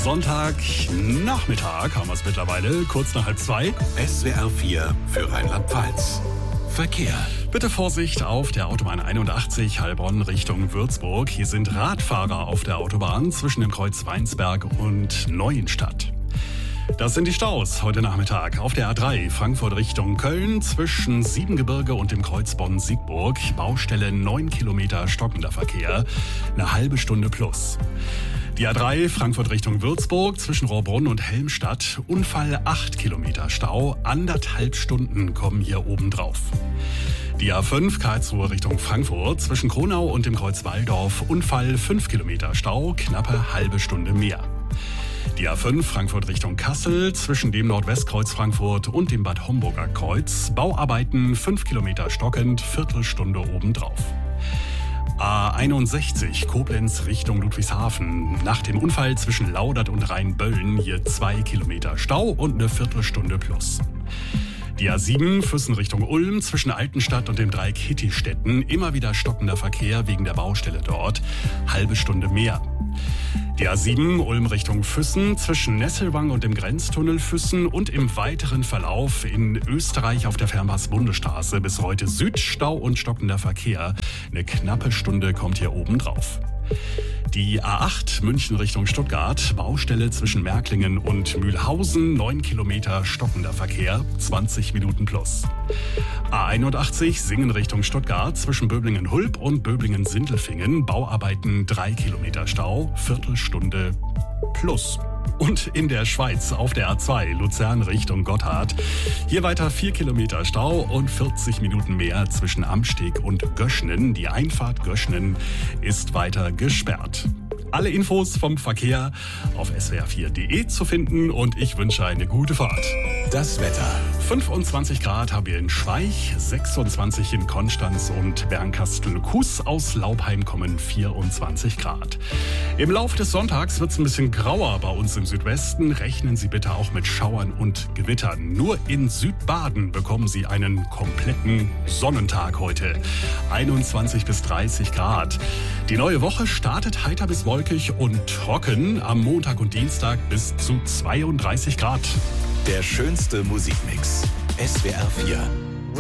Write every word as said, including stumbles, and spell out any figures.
Sonntagnachmittag haben wir es mittlerweile, kurz nach halb zwei. S W R vier für Rheinland-Pfalz. Verkehr. Bitte Vorsicht auf der Autobahn einundachtzig Heilbronn Richtung Würzburg. Hier sind Radfahrer auf der Autobahn zwischen dem Kreuz Weinsberg und Neuenstadt. Das sind die Staus heute Nachmittag auf der A drei Frankfurt Richtung Köln zwischen Siebengebirge und dem Kreuz Bonn-Siegburg. Baustelle neun Kilometer stockender Verkehr, eine halbe Stunde plus. Die A drei Frankfurt Richtung Würzburg zwischen Rohrbrunn und Helmstadt. Unfall acht Kilometer Stau, anderthalb Stunden kommen hier oben drauf. Die A fünf Karlsruhe Richtung Frankfurt zwischen Kronau und dem Kreuz Walldorf. Unfall fünf Kilometer Stau, knappe halbe Stunde mehr. Die A fünf Frankfurt Richtung Kassel zwischen dem Nordwestkreuz Frankfurt und dem Bad Homburger Kreuz. Bauarbeiten fünf Kilometer stockend, Viertelstunde obendrauf. A einundsechzig Koblenz Richtung Ludwigshafen. Nach dem Unfall zwischen Laudert und Rheinböllen hier zwei Kilometer Stau und eine Viertelstunde plus. Die A sieben Füssen Richtung Ulm zwischen Altenstadt und dem Dreieck Hittistetten. Immer wieder stockender Verkehr wegen der Baustelle dort. Halbe Stunde mehr. Die A sieben Ulm Richtung Füssen zwischen Nesselwang und dem Grenztunnel Füssen und im weiteren Verlauf in Österreich auf der Fernbus-Bundesstraße bis heute Süd Stau und stockender Verkehr. Eine knappe Stunde kommt hier oben drauf. Die A acht München Richtung Stuttgart, Baustelle zwischen Märklingen und Mühlhausen, neun Kilometer stockender Verkehr, zwanzig Minuten plus. A einundachtzig Singen Richtung Stuttgart, zwischen Böblingen-Hulb und Böblingen-Sindelfingen, Bauarbeiten drei Kilometer Stau, Viertelstunde plus. Und in der Schweiz auf der A zwei Luzern Richtung Gotthard. Hier weiter vier Kilometer Stau und vierzig Minuten mehr zwischen Amsteg und Göschnen. Die Einfahrt Göschnen ist weiter gesperrt. Alle Infos vom Verkehr auf s w r vier punkt d e zu finden und ich wünsche eine gute Fahrt. Das Wetter. fünfundzwanzig Grad haben wir in Schweich, sechsundzwanzig in Konstanz und Bernkastel-Kues. Aus Laubheim kommen vierundzwanzig Grad. Im Lauf des Sonntags wird es ein bisschen grauer bei uns im Südwesten. Rechnen Sie bitte auch mit Schauern und Gewittern. Nur in Südbaden bekommen Sie einen kompletten Sonnentag heute. einundzwanzig bis dreißig Grad. Die neue Woche startet heiter bis wolkig und trocken. Am Montag und Dienstag bis zu zweiunddreißig Grad. Der schönste Musikmix. S W R vier.